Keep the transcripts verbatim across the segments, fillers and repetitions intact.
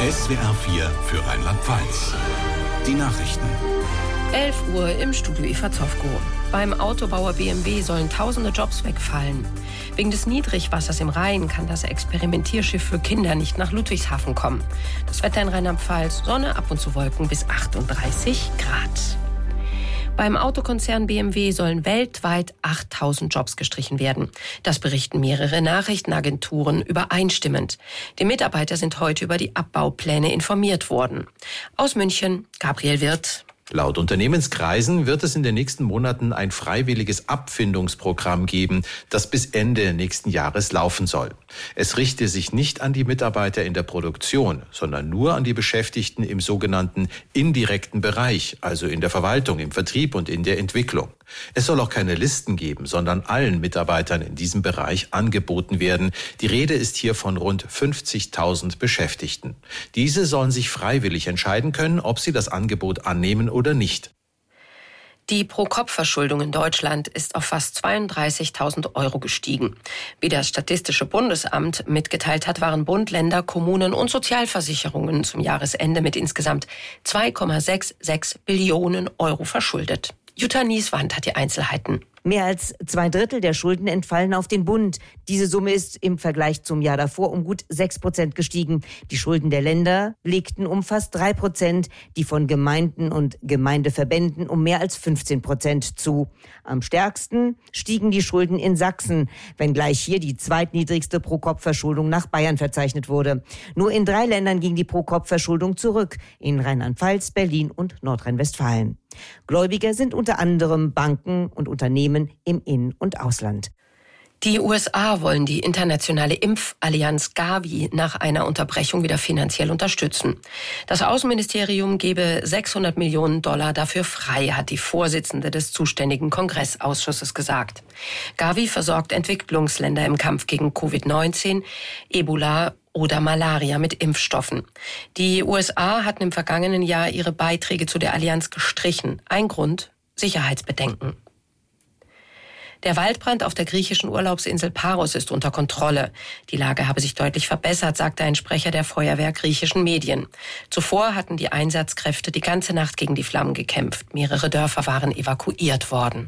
S W R vier für Rheinland-Pfalz. Die Nachrichten. elf Uhr im Studio Eva Zofko. Beim Autobauer B M W sollen tausende Jobs wegfallen. Wegen des Niedrigwassers im Rhein kann das Experimentierschiff für Kinder nicht nach Ludwigshafen kommen. Das Wetter in Rheinland-Pfalz: Sonne, ab und zu Wolken bis achtunddreißig Grad. Beim Autokonzern B M W sollen weltweit achttausend Jobs gestrichen werden. Das berichten mehrere Nachrichtenagenturen übereinstimmend. Die Mitarbeiter sind heute über die Abbaupläne informiert worden. Aus München, Gabriel Wirth. Laut Unternehmenskreisen wird es in den nächsten Monaten ein freiwilliges Abfindungsprogramm geben, das bis Ende nächsten Jahres laufen soll. Es richte sich nicht an die Mitarbeiter in der Produktion, sondern nur an die Beschäftigten im sogenannten indirekten Bereich, also in der Verwaltung, im Vertrieb und in der Entwicklung. Es soll auch keine Listen geben, sondern allen Mitarbeitern in diesem Bereich angeboten werden. Die Rede ist hier von rund fünfzigtausend Beschäftigten. Diese sollen sich freiwillig entscheiden können, ob sie das Angebot annehmen oder nicht. Die Pro-Kopf-Verschuldung in Deutschland ist auf fast zweiunddreißigtausend Euro gestiegen. Wie das Statistische Bundesamt mitgeteilt hat, waren Bund, Länder, Kommunen und Sozialversicherungen zum Jahresende mit insgesamt zwei Komma sechsundsechzig Billionen Euro verschuldet. Jutta Nieswand hat die Einzelheiten. Mehr als zwei Drittel der Schulden entfallen auf den Bund. Diese Summe ist im Vergleich zum Jahr davor um gut sechs Prozent gestiegen. Die Schulden der Länder legten um fast drei Prozent, die von Gemeinden und Gemeindeverbänden um mehr als fünfzehn Prozent zu. Am stärksten stiegen die Schulden in Sachsen, wenngleich hier die zweitniedrigste Pro-Kopf-Verschuldung nach Bayern verzeichnet wurde. Nur in drei Ländern ging die Pro-Kopf-Verschuldung zurück, in Rheinland-Pfalz, Berlin und Nordrhein-Westfalen. Gläubiger sind unter anderem Banken und Unternehmen im In- und Ausland. Die U S A wollen die internationale Impfallianz Gavi nach einer Unterbrechung wieder finanziell unterstützen. Das Außenministerium gebe sechshundert Millionen Dollar dafür frei, hat die Vorsitzende des zuständigen Kongressausschusses gesagt. Gavi versorgt Entwicklungsländer im Kampf gegen Covid neunzehn, Ebola oder Malaria mit Impfstoffen. Die U S A hatten im vergangenen Jahr ihre Beiträge zu der Allianz gestrichen. Ein Grund: Sicherheitsbedenken. Der Waldbrand auf der griechischen Urlaubsinsel Paros ist unter Kontrolle. Die Lage habe sich deutlich verbessert, sagte ein Sprecher der Feuerwehr griechischen Medien. Zuvor hatten die Einsatzkräfte die ganze Nacht gegen die Flammen gekämpft. Mehrere Dörfer waren evakuiert worden.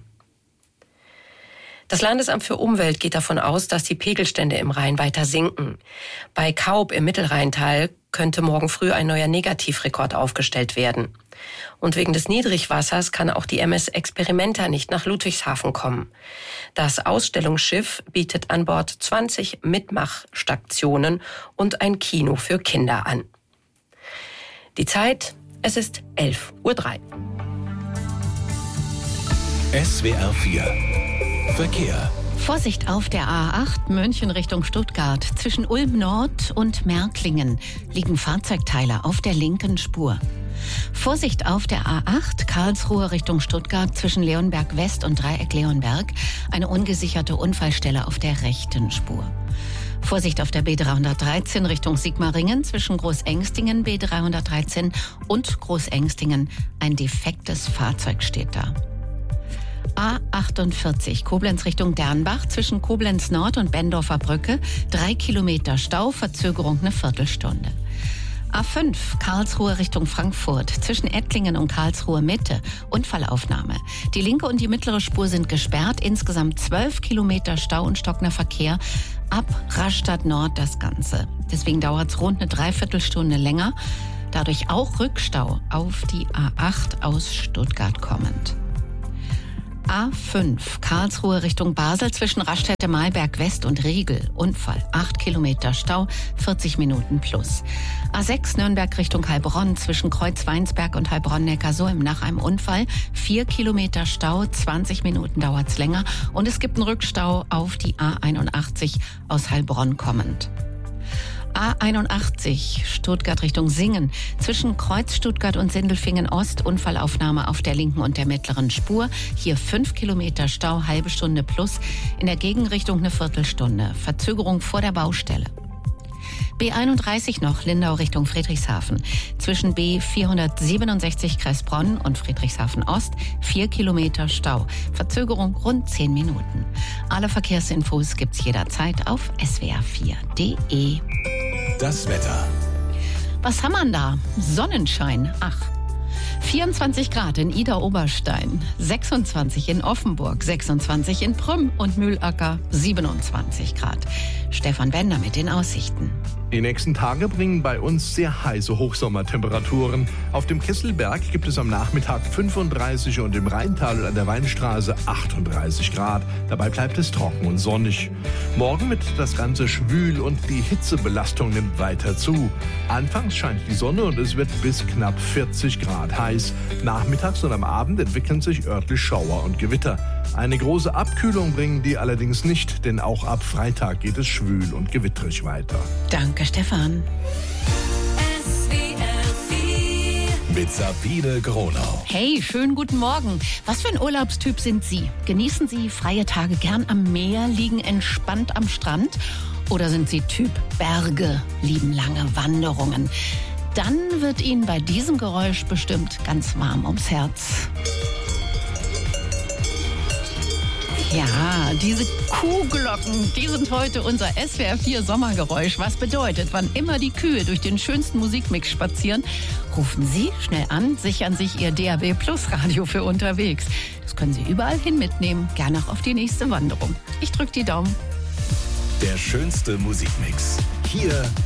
Das Landesamt für Umwelt geht davon aus, dass die Pegelstände im Rhein weiter sinken. Bei Kaub im Mittelrheintal könnte morgen früh ein neuer Negativrekord aufgestellt werden. Und wegen des Niedrigwassers kann auch die M S Experimenta nicht nach Ludwigshafen kommen. Das Ausstellungsschiff bietet an Bord zwanzig Mitmachstationen und ein Kino für Kinder an. Die Zeit, es ist elf Uhr drei. S W R vier Verkehr. Vorsicht auf der A acht München Richtung Stuttgart. Zwischen Ulm Nord und Märklingen liegen Fahrzeugteile auf der linken Spur. Vorsicht auf der A acht Karlsruhe Richtung Stuttgart zwischen Leonberg West und Dreieck Leonberg. Eine ungesicherte Unfallstelle auf der rechten Spur. Vorsicht auf der B dreihundertdreizehn Richtung Sigmaringen zwischen Großengstingen B dreihundertdreizehn und Großengstingen. Ein defektes Fahrzeug steht da. A achtundvierzig Koblenz Richtung Dernbach zwischen Koblenz Nord und Bendorfer Brücke. Drei Kilometer Stau, Verzögerung eine Viertelstunde. A fünf Karlsruhe Richtung Frankfurt zwischen Ettlingen und Karlsruhe Mitte. Unfallaufnahme. Die linke und die mittlere Spur sind gesperrt. Insgesamt zwölf Kilometer Stau und stockender Verkehr. Ab Rastatt Nord das Ganze. Deswegen dauert es rund eine Dreiviertelstunde länger. Dadurch auch Rückstau auf die A acht aus Stuttgart kommend. A fünf Karlsruhe Richtung Basel zwischen Raststätte Mahlberg West und Riegel. Unfall. acht Kilometer Stau, vierzig Minuten plus. A sechs Nürnberg Richtung Heilbronn zwischen Kreuz-Weinsberg und Heilbronn-Neckarsulm nach einem Unfall. vier Kilometer Stau, zwanzig Minuten dauert's länger. Und es gibt einen Rückstau auf die A einundachtzig aus Heilbronn kommend. A einundachtzig Stuttgart Richtung Singen zwischen Kreuz Stuttgart und Sindelfingen Ost. Unfallaufnahme auf der linken und der mittleren Spur. Hier fünf Kilometer Stau, halbe Stunde plus. In der Gegenrichtung eine Viertelstunde. Verzögerung vor der Baustelle. B einunddreißig noch Lindau Richtung Friedrichshafen. Zwischen B vierhundertsiebenundsechzig Kressbronn und Friedrichshafen Ost vier Kilometer Stau. Verzögerung rund zehn Minuten. Alle Verkehrsinfos gibt's jederzeit auf S W R vier Punkt D E. Das Wetter. Was haben wir da? Sonnenschein, ach. vierundzwanzig Grad in Idar-Oberstein, sechsundzwanzig in Offenburg, sechsundzwanzig in Prüm und Mühlacker, siebenundzwanzig Grad. Stefan Bender mit den Aussichten. Die nächsten Tage bringen bei uns sehr heiße Hochsommertemperaturen. Auf dem Kesselberg gibt es am Nachmittag fünfunddreißig und im Rheintal und an der Weinstraße achtunddreißig Grad. Dabei bleibt es trocken und sonnig. Morgen wird das Ganze schwül und die Hitzebelastung nimmt weiter zu. Anfangs scheint die Sonne und es wird bis knapp vierzig Grad heiß. Nachmittags und am Abend entwickeln sich örtlich Schauer und Gewitter. Eine große Abkühlung bringen die allerdings nicht, denn auch ab Freitag geht es schwül und gewittrig weiter. Danke, Stefan. Mit Sabine Gronau. Hey, schönen guten Morgen. Was für ein Urlaubstyp sind Sie? Genießen Sie freie Tage gern am Meer, liegen entspannt am Strand? Oder sind Sie Typ Berge, lieben lange Wanderungen? Dann wird Ihnen bei diesem Geräusch bestimmt ganz warm ums Herz. Ja, diese Kuhglocken, die sind heute unser S W R vier Sommergeräusch. Was bedeutet, wann immer die Kühe durch den schönsten Musikmix spazieren, rufen Sie schnell an, sichern sich Ihr D A B Plus Radio für unterwegs. Das können Sie überall hin mitnehmen, gerne auch auf die nächste Wanderung. Ich drücke die Daumen. Der schönste Musikmix. Hier